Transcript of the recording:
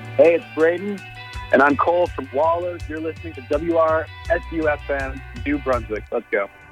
Hey, it's Braden, and I'm Cole from Wallace. You're listening to WRSU-FM, New Brunswick. Let's go.